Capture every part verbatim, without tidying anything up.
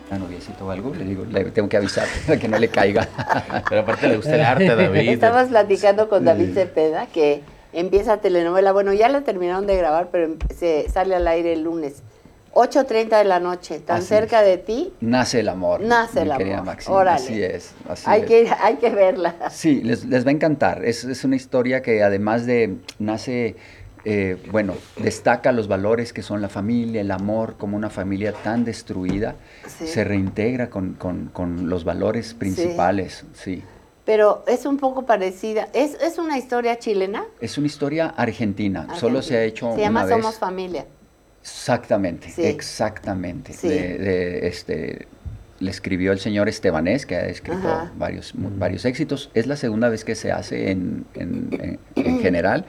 a noviecito o algo, le digo, le tengo que avisar para que no le caiga. Pero aparte le gusta el arte, David. Estabas platicando con David Cepeda que empieza telenovela, bueno, ya la terminaron de grabar, pero se sale al aire el lunes. ocho treinta de la noche, tan Así cerca es. de ti. Nace el amor. Nace el mi querida amor. Maxine. Órale. Así es. Así hay, es. Que, hay que verla. Sí, les, les va a encantar. Es, es una historia que además de nace, eh, bueno, destaca los valores que son la familia, el amor, como una familia tan destruida, Sí. se reintegra con, con, con los valores principales. Sí. sí. Pero es un poco parecida. ¿Es, es una historia chilena? Es una historia argentina. Argentina. Solo se ha hecho Se llama una vez. Somos Familia. Exactamente, Sí. exactamente. Sí. De, de, este, le escribió el señor Estebanés, que ha escrito Ajá. varios, varios éxitos. Es la segunda vez que se hace en, en, en, en general,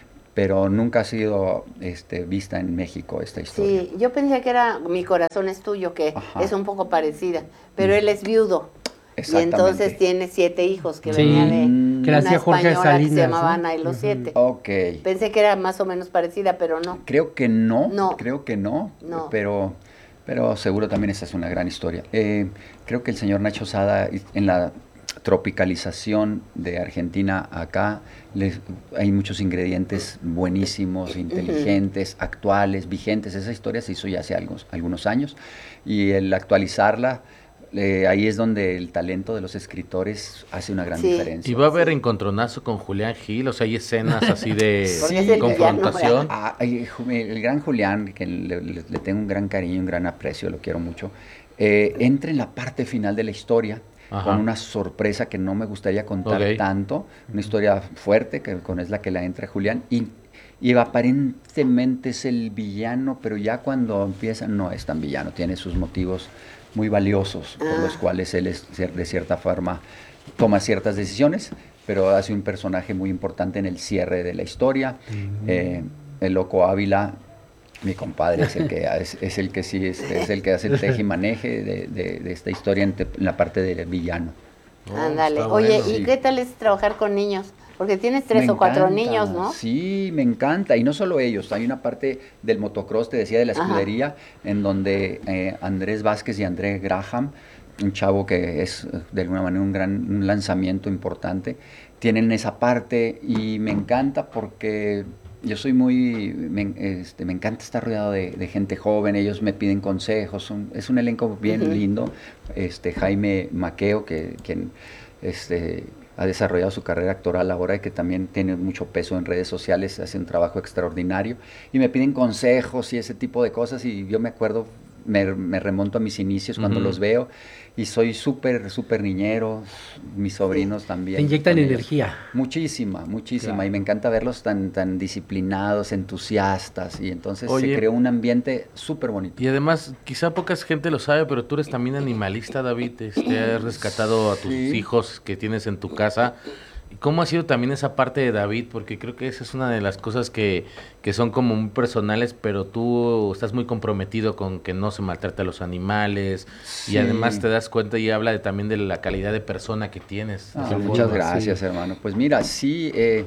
pero nunca ha sido este, vista en México esta historia. Sí, yo pensé que era Mi corazón es tuyo, que Ajá. es un poco parecida, pero él es viudo. Y Exactamente. entonces tiene siete hijos que Sí, venía de que la una hacía Jorge española que se Salinas, llamaba ¿no? Ana y los Ujú. siete. Ok. Pensé que era más o menos parecida, pero no. Creo que no, No. creo que no, No. pero, pero seguro también esta es una gran historia. Eh, creo que el señor Nacho Sada, en la tropicalización de Argentina acá, les, hay muchos ingredientes buenísimos, inteligentes, uh-huh. actuales, vigentes. Esa historia se hizo ya hace algunos, algunos años y el actualizarla, Eh, ahí es donde el talento de los escritores hace una gran sí. diferencia. Y va a haber encontronazo con Julián Gil, o sea, hay escenas así de sí, confrontación. Ah, el, el gran Julián, que le, le, le tengo un gran cariño, un gran aprecio, lo quiero mucho, eh, entra en la parte final de la historia. Ajá. Con una sorpresa que no me gustaría contar okay. tanto, una historia fuerte, que con es la que la entra Julián, y, y aparentemente es el villano, pero ya cuando empieza no es tan villano, tiene sus motivos muy valiosos, ah. por los cuales él es, de cierta forma toma ciertas decisiones, pero hace un personaje muy importante en el cierre de la historia. Mm. Eh, el Loco Ávila, mi compadre, es el que, es, es el que sí, es, es el que hace el tejimaneje de, de, de esta historia en, te, en la parte del villano. Ándale. Oh, Oye, bueno. ¿y sí. qué tal es trabajar con niños? Porque tienes tres me o cuatro encanta, niños, ¿no? Sí, me encanta. Y no solo ellos, hay una parte del motocross, te decía, de la escudería, ajá. en donde eh, Andrés Vázquez y André Graham, un chavo que es de alguna manera un gran un lanzamiento importante, tienen esa parte y me encanta porque yo soy muy, me, este, me encanta estar rodeado de, de gente joven, ellos me piden consejos, son, es un elenco bien uh-huh. lindo, este Jaime Maqueo, que quien este, ha desarrollado su carrera actoral ahora y que también tiene mucho peso en redes sociales, hace un trabajo extraordinario y me piden consejos y ese tipo de cosas y yo me acuerdo, me, me remonto a mis inicios cuando uh-huh. los veo y soy súper, súper niñero, mis sobrinos sí. también. Te inyectan energía. Muchísima, muchísima, claro. y me encanta verlos tan, tan disciplinados, entusiastas, y entonces Oye, se creó un ambiente súper bonito. Y además, quizá poca gente lo sabe, pero tú eres también animalista, David, este, has rescatado a tus sí. hijos que tienes en tu casa. ¿Cómo ha sido también esa parte de David? Porque creo que esa es una de las cosas que, que son como muy personales, pero tú estás muy comprometido con que no se maltrate a los animales sí. y además te das cuenta y habla de, también de la calidad de persona que tienes. Ah, muchas gracias, sí. hermano. Pues mira, sí, eh,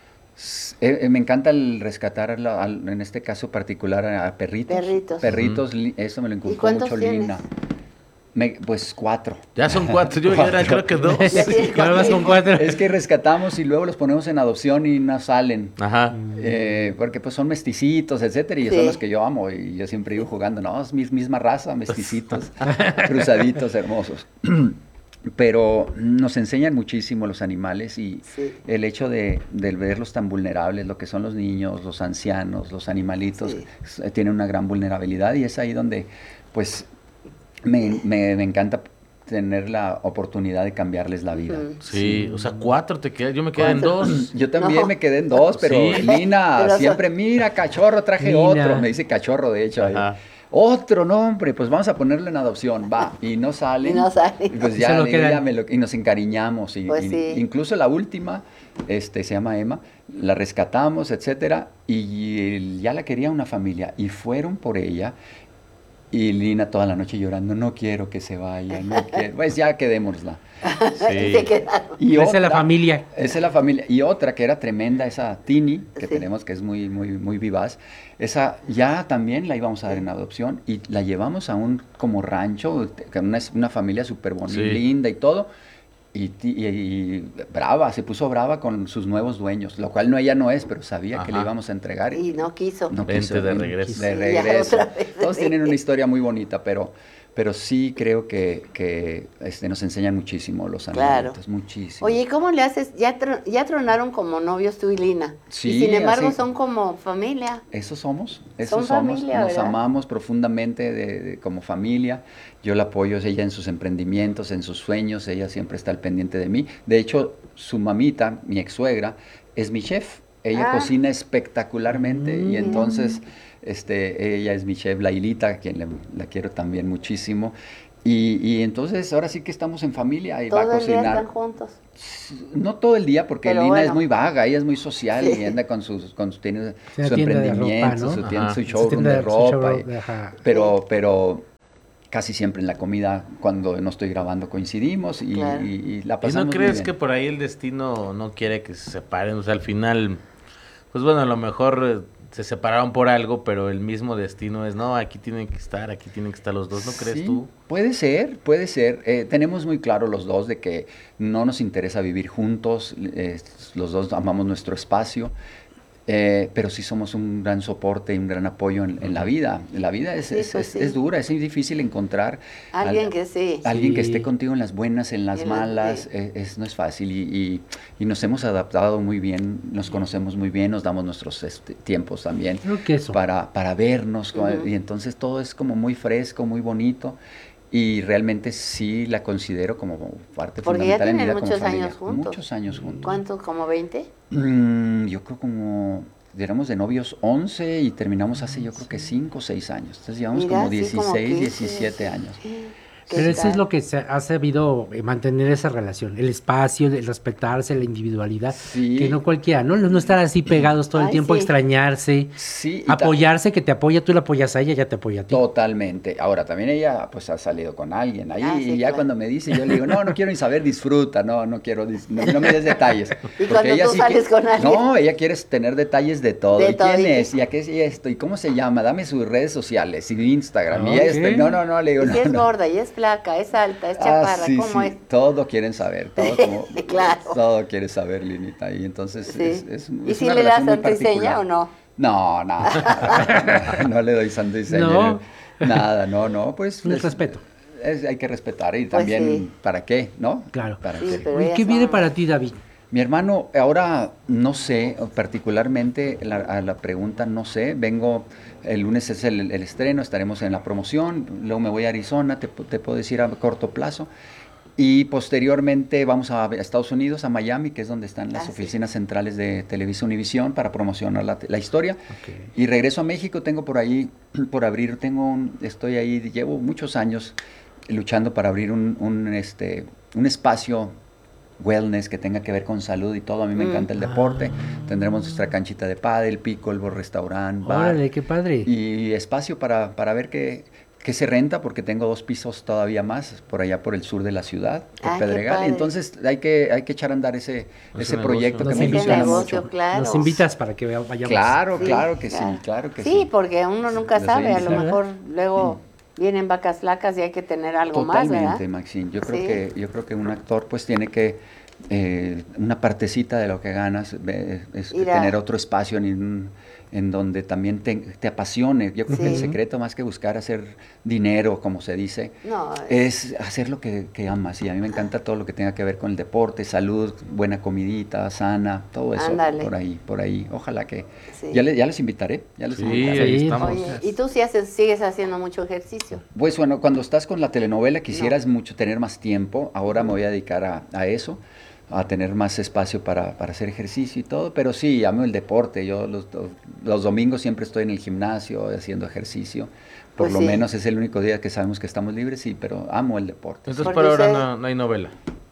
eh, me encanta el rescatar, a la, a, en este caso particular, a perritos. Perritos. Perritos, uh-huh. eso me lo inculcó mucho tienes? Lina. Me, pues cuatro. Ya son cuatro, yo cuatro. Era, creo que dos. Ya vas con cuatro. Es que rescatamos y luego los ponemos en adopción y no salen. Ajá. Eh, porque pues son mesticitos, etcétera, y sí. son los que yo amo. Y yo siempre iba jugando, no, es mi misma raza, mesticitos, cruzaditos, hermosos. Pero nos enseñan muchísimo los animales y sí. el hecho de, de verlos tan vulnerables, lo que son los niños, los ancianos, los animalitos, sí. tienen una gran vulnerabilidad y es ahí donde pues me, me, me encanta tener la oportunidad de cambiarles la vida. Sí, sí. O sea, cuatro te quedas, yo me quedé en dos. Yo también no. me quedé en dos, pero sí. Lina pero siempre, mira, cachorro, traje Lina. otro, me dice cachorro, de hecho. Ajá. Otro nombre, pues vamos a ponerlo en adopción, va, y no sale. Y no sale. Y pues ya, le, ya me lo, y nos encariñamos. Y, pues y, sí. Incluso la última, este, se llama Emma, la rescatamos, etcétera, y ya la quería una familia, y fueron por ella. Y Lina toda la noche llorando, no quiero que se vaya, no quiero. Pues ya quedémosla. Y se quedaron. Y Esa es la familia. Esa es la familia. Y otra que era tremenda, esa Tini, que Sí. tenemos, que es muy, muy, muy vivaz. Esa ya también la íbamos a dar en adopción y la llevamos a un como rancho, que una, una familia súper bonita, Sí. linda y todo. Y, ti- y- y brava, se puso brava con sus nuevos dueños, lo cual no ella no es, pero sabía que le Ajá. íbamos a entregar. Y no quiso. No Vente quiso, de no regreso. quiso. De Sí, ya regreso. otra vez de Todos tienen una regreso. historia muy bonita, pero, pero sí creo que, que este, nos enseñan muchísimo los Claro. animalitos, muchísimo. Oye, ¿y cómo le haces? Ya, tro- ya tronaron como novios tú y Lina. Sí, y sin embargo así. son como familia. Eso somos, eso Son somos, familia, nos ¿verdad? amamos profundamente de- de- como familia. Yo la apoyo ella en sus emprendimientos, en sus sueños, ella siempre está al pendiente de mí. De hecho, su mamita, mi ex suegra, es mi chef. Ella Ah. cocina espectacularmente y Mm. entonces este, ella es mi chef, Lailita, a quien le- la quiero también muchísimo. Y, y entonces ahora sí que estamos en familia y va a Todo el día cocinar. están juntos. No todo el día, porque Pero Lina bueno. es muy vaga, ella es muy social Sí. y anda con sus, con sus tiene Tiene su tienda de emprendimiento, ropa, ¿no? su, tienda- Ajá. su Su showroom tienda de de- su ropa. showroom y- de- ajá. pero, pero casi siempre en la comida, cuando no estoy grabando, coincidimos y, Claro. y- y la ¿Y pasamos no muy crees bien. que por ahí el destino no quiere que se separen? O sea, al final, pues bueno, a lo mejor eh, se separaron por algo, pero el mismo destino es, no, aquí tienen que estar, aquí tienen que estar los dos, ¿no crees Sí, tú? Puede ser, puede ser. Eh, tenemos muy claro los dos de que no nos interesa vivir juntos, eh, los dos amamos nuestro espacio, eh, pero sí somos un gran soporte y un gran apoyo en, en la vida. La vida es, Sí, es, pues es- sí. es dura, es muy difícil encontrar Alguien al- que sí. alguien que Sí. esté contigo en las buenas, en las En las- malas, sí. eh, es, no es fácil y, y- y nos hemos adaptado muy bien, nos conocemos muy bien, nos damos nuestros este, tiempos también Creo que eso. para, para vernos co- Ujú. y entonces todo es como muy fresco, muy bonito y realmente sí la considero como parte Porque ya fundamental en mi tienen vida como muchos familia. años juntos. Muchos años juntos. ¿Cuántos? ¿Como veinte? Mm, yo creo como, éramos de novios once y terminamos hace yo creo que cinco o seis años. Entonces llevamos Mira, como sí, dieciséis, como quince. diecisiete años. ¿Qué Pero eso tal? es lo que se ha sabido eh, mantener esa relación, el espacio, el respetarse, la individualidad, Sí. que no cualquiera, ¿no? No estar así pegados todo el Ay, tiempo, sí. extrañarse, Sí, y ta- apoyarse, que te apoya, tú la apoyas a ella, ella te apoya a ti. Totalmente. Ahora, también ella pues ha salido con alguien ahí Ah, sí, y ya claro. cuando me dice, yo le digo, no, no quiero ni saber, disfruta, no, no quiero, dis- no, no me des detalles. ¿Y cuando tú sales que- con alguien? No, ella quiere tener detalles de todo. De ¿Y todo, quién ¿y qué? es? ¿Y a qué es esto? ¿Y cómo se llama? Dame sus redes sociales y Instagram. Y Ok. esto. Y no, no, no, le digo, Y no, si es no. gorda, y es flaca, es alta, es Ah, chaparra, sí, ¿cómo sí, es? todo quieren saber, todo, como- Claro. todo quiere saber, Linita. Y entonces Sí. es, es, ¿Y es si una le das relación muy santo y seña particular. o no? No, no, no, no le doy santo y seña. No. Nada, no, no, pues. Un es- respeto. es- hay que respetar y Pues también, sí. ¿para qué? ¿no? Claro. ¿Para Sí, qué? pero Oye, ellas ¿qué viene son- para ti, David? Mi hermano, ahora no sé, particularmente la, a la pregunta no sé, vengo, el lunes es el, el estreno, estaremos en la promoción, luego me voy a Arizona, te, pu- te puedo decir a corto plazo, y posteriormente vamos a Estados Unidos, a Miami, que es donde están las Ah, sí. oficinas centrales de Televisa Univisión para promocionar la, la historia. Ok. Y regreso a México, tengo por ahí, por abrir, tengo un, estoy ahí, llevo muchos años luchando para abrir un, un, este, un espacio wellness que tenga que ver con salud y todo. A mí me Mm. encanta el deporte. Tendremos nuestra canchita de pádel, pickleball, restaurante, bar Órale, qué padre. y espacio para, para ver qué, qué se renta, porque tengo dos pisos todavía más por allá por el sur de la ciudad, por Ah, qué Pedregal. padre. Entonces hay que, hay que echar a andar ese, Ese ese negocio. proyecto que Nos me invita ilusiona negocio, mucho. claro. Nos invitas para que vea- vayamos. Claro, Sí, claro que claro. sí, claro que sí. Sí, porque uno nunca Les sabe, doy a lo iniciativa. mejor luego vienen vacas flacas y hay que tener algo más, Totalmente, ¿verdad? Maxine. Yo creo Sí. que yo creo que un actor pues tiene que eh, una partecita de lo que ganas eh, es Ir a- tener otro espacio en, un- en donde también te, te apasione. Yo creo que el Sí. secreto más que buscar hacer dinero, como se dice, No, es hacer lo que, que amas. Y a mí me encanta todo lo que tenga que ver con el deporte, salud, buena comidita, sana, todo eso. Ándale. Por ahí, por ahí. Ojalá que Sí. ya, le- ya les invitaré. Ya les Sí, invitaré. ahí Sí. estamos. Oye, ¿y tú sí haces, sigues haciendo mucho ejercicio? Pues bueno, cuando estás con la telenovela quisieras mucho tener más tiempo, ahora me voy a dedicar a, a eso, a tener más espacio para, para hacer ejercicio y todo, pero sí, amo el deporte, yo los, los domingos siempre estoy en el gimnasio haciendo ejercicio, por Pues lo sí. menos es el único día que sabemos que estamos libres, sí, pero amo el deporte. Entonces Porque por ahora usted- no, no hay novela.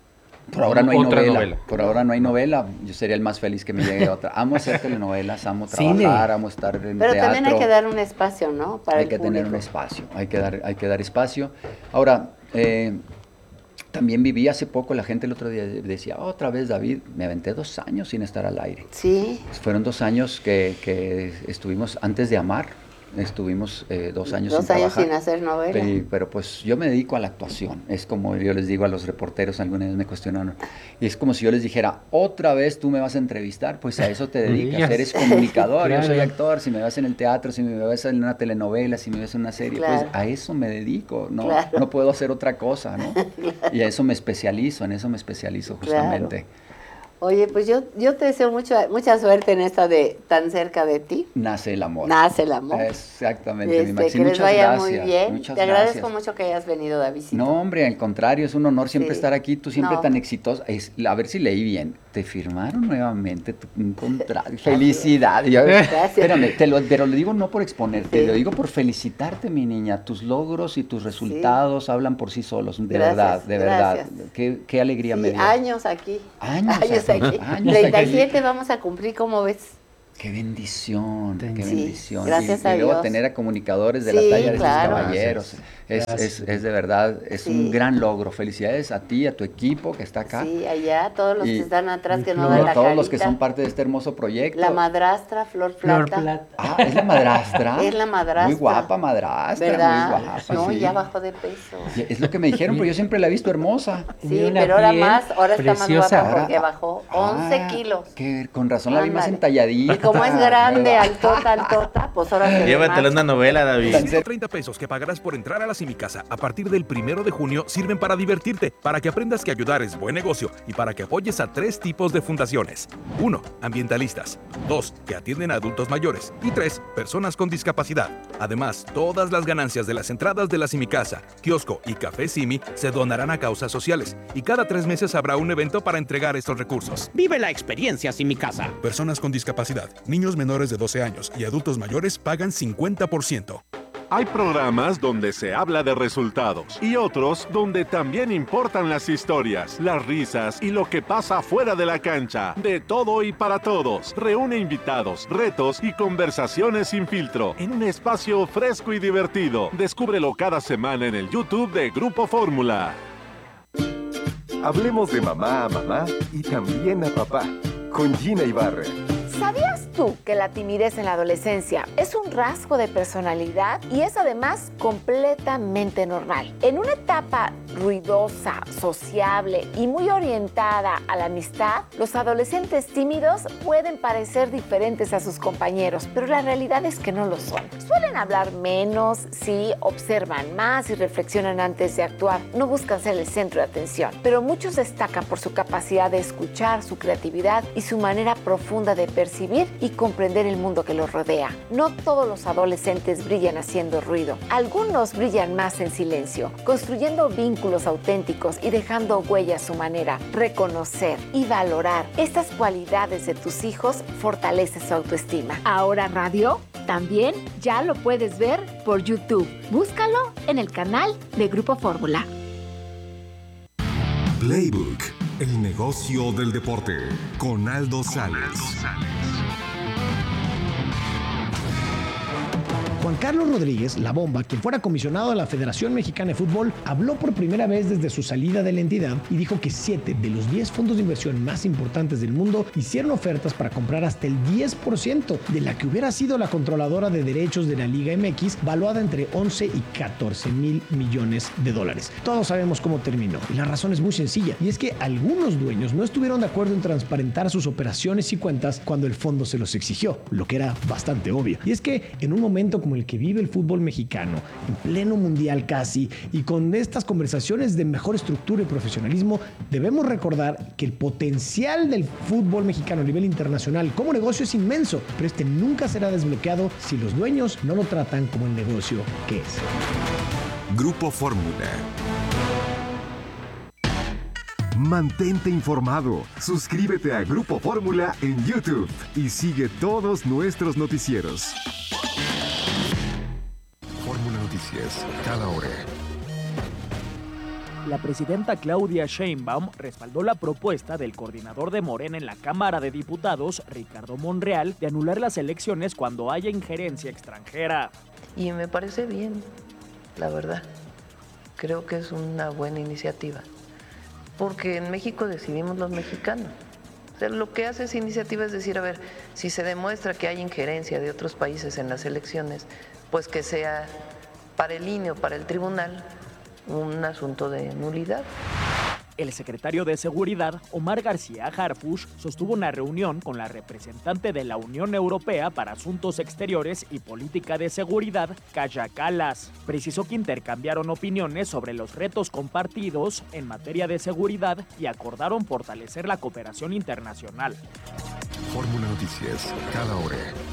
Por ahora no hay Otra novela. novela. Por ahora no hay novela. Yo sería el más feliz que me llegue otra. Amo hacer telenovelas, amo Cine. trabajar, amo estar en Pero teatro. también hay que dar un espacio, ¿no? Para hay el que público. tener un espacio, hay que dar, hay que dar espacio. Ahora, eh, también viví hace poco, la gente el otro día decía, oh, otra vez David, me aventé dos años sin estar al aire. Sí. Fueron dos años que, que estuvimos antes de amar. Estuvimos eh, dos años Dos sin años trabajar. sin hacer novela. Pe- Pero pues yo me dedico a la actuación. Es como yo les digo a los reporteros, alguna vez me cuestionaron. Y es como si yo les dijera, otra vez tú me vas a entrevistar, pues a eso te dedicas. Digas. Eres comunicador, yo soy Claro. actor. Si me ves en el teatro, si me ves en una telenovela, si me ves en una serie, Claro. pues a eso me dedico. No, Claro. no puedo hacer otra cosa, ¿no? Y a eso me especializo, en eso me especializo justamente. Oye, pues yo, yo te deseo mucha, mucha suerte en esta de tan cerca de ti. Nace el amor. Nace el amor. Exactamente, mi Este, Maxi. que les Muchas vaya gracias. muy bien. Muchas Te agradezco gracias. mucho que hayas venido, Davidcito. No, hombre, al contrario, es un honor siempre Sí. estar aquí, tú siempre No. tan exitosa. Es, a ver si leí bien. Te firmaron nuevamente tu, un contrato. Felicidades. Ya ves, Gracias. Espérame, te lo, pero lo digo no por exponerte, Sí. lo digo por felicitarte, mi niña. Tus logros y tus resultados hablan por sí solos, de Gracias, verdad, de verdad. gracias. Qué, qué alegría Sí, me dio. años aquí. Años Años aquí, aquí. años treinta y aquí. siete vamos a cumplir, ¿cómo ves? Qué bendición, qué Sí, bendición. gracias y, a y luego Dios. tener a comunicadores de Sí, la talla de claro. estos caballeros. Es, es, es de verdad, es Sí. un gran logro. Felicidades a ti, a tu equipo que está acá. Sí, allá, todos los Y- que están atrás que no No, dan la todos los que carita. son parte de este hermoso proyecto. La madrastra, Flor Flor Plata. Plata. Ah, es la madrastra. Es la madrastra. Muy guapa madrastra, ¿Verdad? muy guapa. No, sí. ya bajó de peso. Y es lo que me dijeron, pero yo siempre la he visto hermosa. Sí, Tiene una pero ahora piel más, ahora está más preciosa. guapa porque Ahora- bajó once Ah, kilos. que con razón la vi más Ándale. entalladita. Y como es grande, nueva. altota, altota, pues ahora se ve Llévatela más. una novela, David. ciento treinta pesos que pagarás por entrar a la Simicasa a partir del primero de junio sirven para divertirte, para que aprendas que ayudar es buen negocio y para que apoyes a tres tipos de fundaciones. Uno, ambientalistas. Dos, que atienden a adultos mayores. Y tres, personas con discapacidad. Además, todas las ganancias de las entradas de la Simicasa, kiosco y café Simi se donarán a causas sociales. Y cada tres meses habrá un evento para entregar estos recursos. Vive la experiencia sin mi casa. Personas con discapacidad, niños menores de doce años y adultos mayores pagan cincuenta por ciento. Hay programas donde se habla de resultados y otros donde también importan las historias, las risas y lo que pasa fuera de la cancha. De todo y para todos. Reúne invitados, retos y conversaciones sin filtro en un espacio fresco y divertido. Descúbrelo cada semana en el YouTube de Grupo Fórmula. Hablemos de mamá a mamá y también a papá, con Gina Ibarra. ¿Sabías tú que la timidez en la adolescencia es un rasgo de personalidad y es además completamente normal? En una etapa ruidosa, sociable y muy orientada a la amistad, los adolescentes tímidos pueden parecer diferentes a sus compañeros, pero la realidad es que no lo son. Suelen hablar menos, sí, observan más y reflexionan antes de actuar. No buscan ser el centro de atención, pero muchos destacan por su capacidad de escuchar, su creatividad y su manera profunda de percibir y comprender el mundo que los rodea. No todos los adolescentes brillan haciendo ruido. Algunos brillan más en silencio, construyendo vínculos auténticos y dejando huella a su manera. Reconocer y valorar estas cualidades de tus hijos fortalece su autoestima. Ahora Radio también ya lo puedes ver por YouTube. Búscalo en el canal de Grupo Fórmula. Playbook, el negocio del deporte, con Aldo Sales. Juan Carlos Rodríguez, La Bomba, quien fuera comisionado de la Federación Mexicana de Fútbol, habló por primera vez desde su salida de la entidad y dijo que siete de los diez fondos de inversión más importantes del mundo hicieron ofertas para comprar hasta el diez por ciento de la que hubiera sido la controladora de derechos de la Liga M X, valuada entre once y catorce mil millones de dólares. Todos sabemos cómo terminó y la razón es muy sencilla, y es que algunos dueños no estuvieron de acuerdo en transparentar sus operaciones y cuentas cuando el fondo se los exigió, lo que era bastante obvio. Y es que en un momento como el que vive el fútbol mexicano, en pleno mundial casi, y con estas conversaciones de mejor estructura y profesionalismo, debemos recordar que el potencial del fútbol mexicano a nivel internacional como negocio es inmenso, pero este nunca será desbloqueado si los dueños no lo tratan como el negocio que es. Grupo Fórmula. Mantente informado. Suscríbete a Grupo Fórmula en YouTube y sigue todos nuestros noticieros. Fórmula Noticias, cada hora. La presidenta Claudia Sheinbaum respaldó la propuesta del coordinador de Morena en la Cámara de Diputados, Ricardo Monreal, de anular las elecciones cuando haya injerencia extranjera. Y me parece bien, la verdad. Creo que es una buena iniciativa. Porque en México decidimos los mexicanos. O sea, lo que hace esa iniciativa es decir, a ver, si se demuestra que hay injerencia de otros países en las elecciones, pues que sea para el I N E o para el tribunal un asunto de nulidad. El secretario de Seguridad, Omar García Harfuch, sostuvo una reunión con la representante de la Unión Europea para Asuntos Exteriores y Política de Seguridad, Kaja Kallas. Precisó que intercambiaron opiniones sobre los retos compartidos en materia de seguridad y acordaron fortalecer la cooperación internacional. Fórmula Noticias, cada hora